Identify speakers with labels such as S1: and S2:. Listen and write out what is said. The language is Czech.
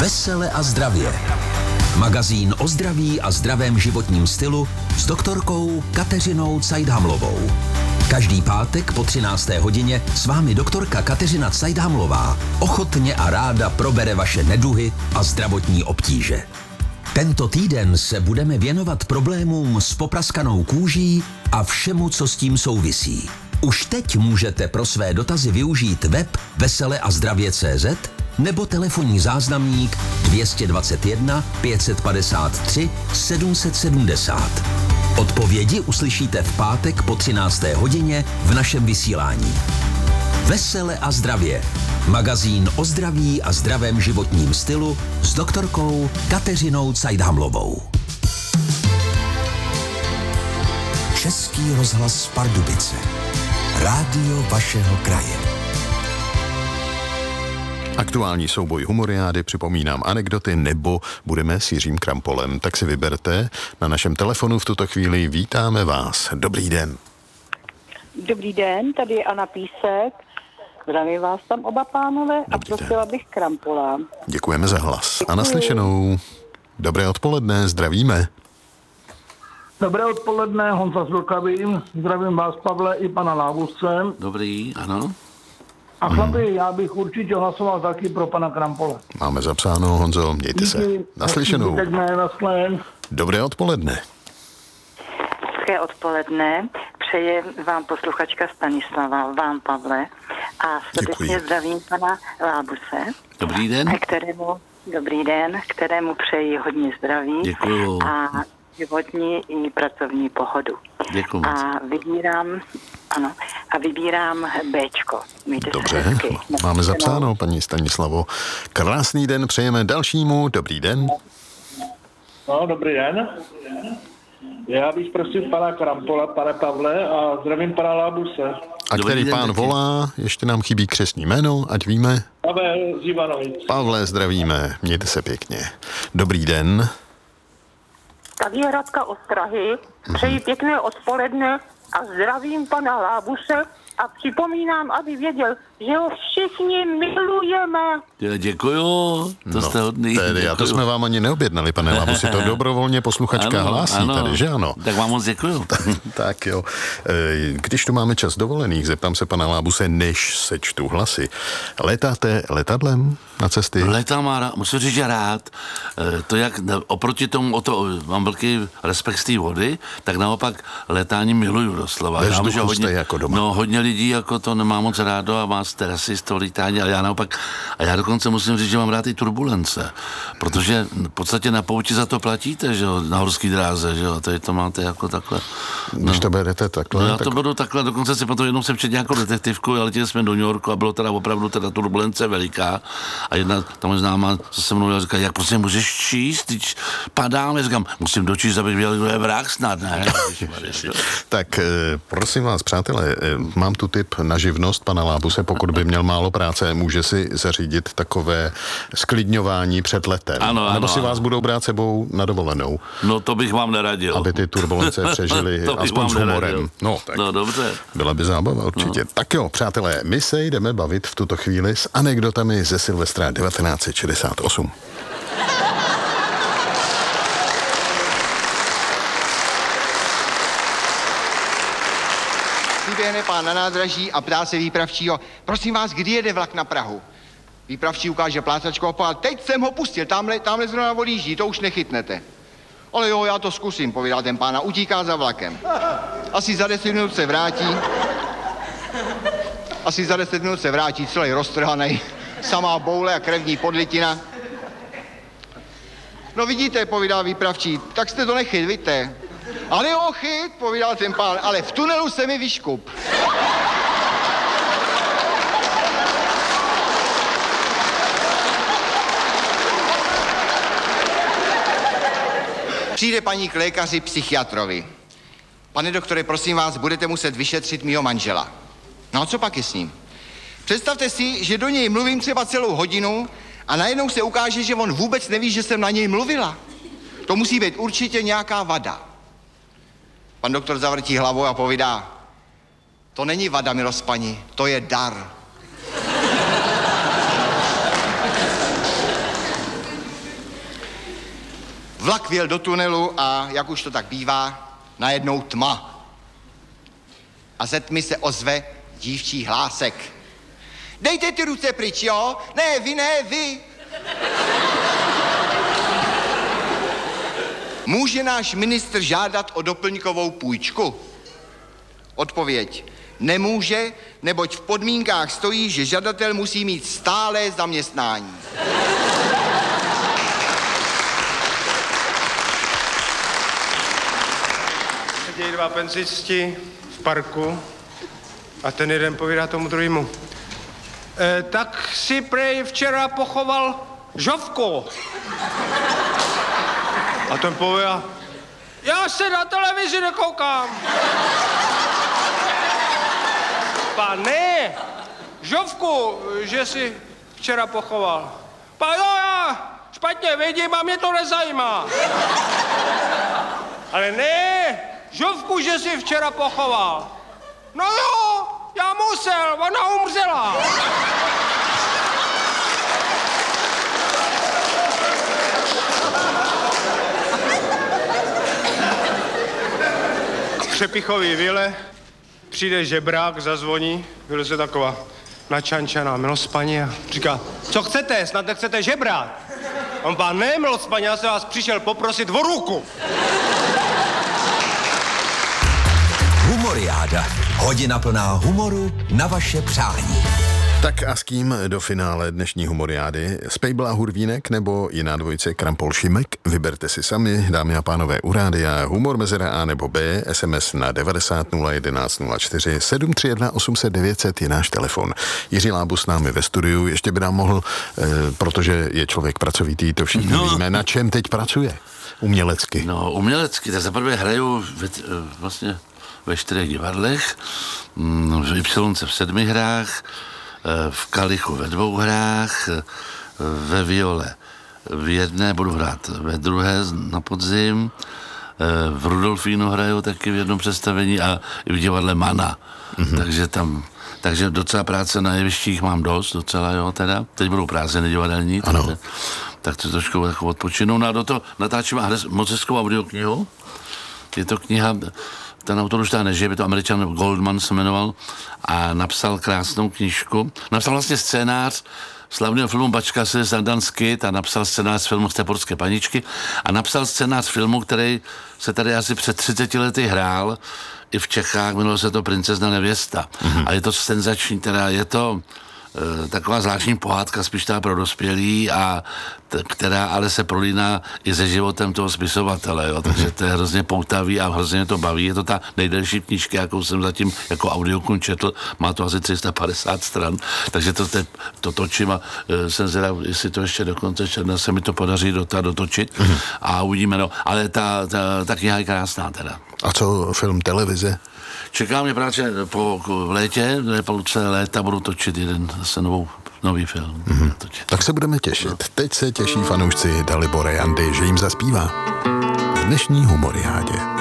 S1: Vesele a zdravě. Magazín o zdraví a zdravém životním stylu s doktorkou Kateřinou Cajdhamlovou. Každý pátek po 13. hodině s vámi doktorka Kateřina Cajdhamlová ochotně a ráda probere vaše neduhy a zdravotní obtíže. Tento týden se budeme věnovat problémům s popraskanou kůží a všemu, co s tím souvisí. Už teď můžete pro své dotazy využít web veseleazdravě.cz nebo telefonní záznamník 221 553 770. Odpovědi uslyšíte v pátek po 13. hodině v našem vysílání. Vesele a zdravě. Magazín o zdraví a zdravém životním stylu s doktorkou Kateřinou Cajdhamlovou. Český rozhlas Pardubice. Rádio vašeho kraje.
S2: Aktuální souboj humoriády, připomínám anekdoty, nebo budeme s Jiřím Krampolem. Tak si vyberte. Na našem telefonu v tuto chvíli vítáme vás. Dobrý den.
S3: Dobrý den, tady je Anna Písek. Zdravím vás tam oba pánové a prosila bych Krampola.
S2: Děkujeme za hlas. A naslyšenou. Dobré odpoledne, zdravíme.
S4: Dobré odpoledne, Honza z Vlkavým. Zdravím vás, Pavle, i pana Lábusce.
S5: Dobrý, ano.
S4: A chlapi, já bych určitě hlasoval taky pro pana Krampola.
S2: Máme zapsáno, Honzo, mějte se. Naslyšenou. Dobré odpoledne.
S3: Hezké odpoledne. Přeje vám posluchačka Stanislava, vám, Pavle. A srdečně zdravím pana Lábuse.
S5: Dobrý den.
S3: Kterému přeji hodně zdraví.
S5: Děkuju.
S3: A životní i pracovní pohodu.
S5: Děkuju moc.
S3: A vybírám Bčko. Mějte
S2: dobře,
S3: se hezky.
S2: máme zapsáno, paní Stanislavo. Krásný den přejeme dalšímu. Dobrý den.
S4: No, dobrý den. Já bych prosil pana Krampola, pane Pavle, a zdravím pana Lábuse.
S2: A který pán volá, ještě nám chybí křestní jméno, ať víme.
S4: Pavel z Ivanovic.
S2: Pavle, zdravíme, mějte se pěkně. Dobrý den.
S3: Tady je Radka Ostrahy. Přeji pěkné odpoledne a zdravím pana Lábuse a připomínám, aby věděl, že ho všichni milujeme.
S5: Děkuju, to jste hodný.
S2: Tedy, a to jsme vám ani neobjednali, pane Lábusi, to dobrovolně posluchačka hlásí tady, že ano?
S5: Tak vám moc děkuju.
S2: Tak jo. Když tu máme čas dovolených, zeptám se pana Lábuse, než sečtu hlasy. Letáte letadlem na cesty?
S5: Letám, musím říct, že rád. To jak oproti tomu, mám velký respekt z té vody, tak naopak letání miluju doslova.
S2: Ve vzduchu jste jako doma.
S5: No, hodně lidí jako to nemá moc rádo a má terasy z toho lítání, ale já naopak, a já dokonce musím říct, že mám rád i turbulence, protože v podstatě na pouti za to platíte, že jo, na horský dráze, že jo, tady to máte jako takhle.
S2: Když to berete takhle?
S5: No já to beru takhle, dokonce si potom jednou jsem četl nějakou detektivku, ale letěli jsme do New Yorku a bylo teda opravdu teda turbulence veliká a jedna tam známá se mnou říká, jak prostě můžeš číst, teď padáme, říkám, musím dočíst, abych věděl, kdo je vrah snad, ne?
S2: Tak prosím vás, přátelé, mám tu tip na živnost pana Lábuse, pokud by měl málo práce, může si zařídit takové sklidňování před letem.
S5: Ano,
S2: nebo si
S5: ano.
S2: vás budou brát sebou na dovolenou.
S5: No to bych vám neradil.
S2: Aby ty turbulence přežili aspoň s humorem. No, tak
S5: no dobře.
S2: Byla by zábava určitě. No. Tak jo, přátelé, my se jdeme bavit v tuto chvíli s anekdotami ze Silvestra 1968.
S6: Běhne pán na nádraží a ptá se výpravčího, prosím vás, kdy jede vlak na Prahu? Výpravčí ukáže plácačku a teď jsem ho pustil, tamhle zrovna odjíždí, to už nechytnete. Ale jo, já to zkusím, povídá ten pán a utíká za vlakem. Asi za 10 minut se vrátí, celý roztrhanej, samá boule a krevní podlitina. No vidíte, povídá výpravčí, tak jste to nechyt, vidíte. Ale jo, chyt, povídal ten pán, ale v tunelu se mi vyškup. Přijde paní k lékaři psychiatrovi. Pane doktore, prosím vás, budete muset vyšetřit mýho manžela. No a co pak je s ním? Představte si, že do něj mluvím třeba celou hodinu a najednou se ukáže, že on vůbec neví, že jsem na něj mluvila. To musí být určitě nějaká vada. Pan doktor zavrtí hlavou a povídá, to není vada, milost paní, to je dar. Vlak vjel do tunelu a, jak už to tak bývá, najednou tma. A ze tmy se ozve dívčí hlásek. Dejte ty ruce pryč, jo? Ne, vy. Může náš ministr žádat o doplňkovou půjčku? Odpověď. Nemůže, neboť v podmínkách stojí, že žadatel musí mít stálé zaměstnání.
S7: Sedějí dva penzisti v parku a ten jeden povídá tomu druhému. Tak si prej včera pochoval žovku. A ten povídá, já se na televizi nekoukám. Pane, žovku, že jsi včera pochoval. Jo, já špatně vidím a mě to nezajímá. Ale ne, žovku, že jsi včera pochoval. No jo, já musel, ona umřela. K přepichový vile přijde žebrák, zazvoní, vyleze taková načančaná milospaní a říká, co chcete, snad nechcete žebrát? On pán, ne, milospaní, já se vás přišel poprosit o ruku.
S1: Humoriáda. Hodina plná humoru na vaše přání.
S2: Tak a s kým do finále dnešní humoriády? Spejbl a Hurvínek nebo jiná dvojice Krampol Šimek? Vyberte si sami, dámy a pánové, u rádia humor mezera A nebo B, SMS na 90 011 04 731 800 900 je náš telefon. Jiří Lábus s námi ve studiu, ještě by nám mohl, protože je člověk pracovitý, to všichni víme, na čem teď pracuje? Umělecky.
S5: No, umělecky, tak zaprvé hraju vlastně ve 4 divadlech, v Ypsilonce v 7 hrách, v Kalichu ve 2 hrách, ve Viole v 1, budu hrát ve 2 na podzim, v Rudolfínu hraju taky v 1 představení a i v divadle Mana. Takže docela práce na jevištích mám dost, docela jo teda. Teď budou prázdniny divadelní, tak to trošku jako odpočinu. No a do toho natáčím moc hezkou audioknihu. Je to kniha, ten autor už nežije, je to Američan Goldman se jmenoval a napsal krásnou knížku. Napsal vlastně scénář slavného filmu Bačka se Sandanský, a napsal scénář filmu Steporské paničky a napsal scénář filmu, který se tady asi před 30 lety hrál i v Čechách, jmenovalo se to Princezna nevěsta. A je to senzační, teda je to taková zvláštní pohádka, spíš ta pro dospělí, a která ale se prolíná i se životem toho spisovatele, jo? Takže to je hrozně poutavý a hrozně to baví. Je to ta nejdelší knížka, jakou jsem zatím jako audioknihu četl, má to asi 350 stran, takže to točím a jsem zvědav, jestli to ještě do konce června se mi to podaří dotočit a uvidíme, no. Ale ta kniha je krásná teda.
S2: A co film, televize?
S5: Čeká mě právě v létě, po luce léta budu točit jeden zase nový film.
S2: Tak se budeme těšit. Teď se těší fanoušci Dalibora Jandy, že jim zaspívá v dnešní humoriádě.